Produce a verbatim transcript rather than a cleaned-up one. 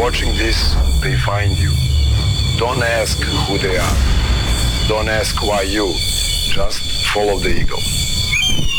watching this, they find you. Don't ask who they are. Don't ask why you. Just follow the eagle.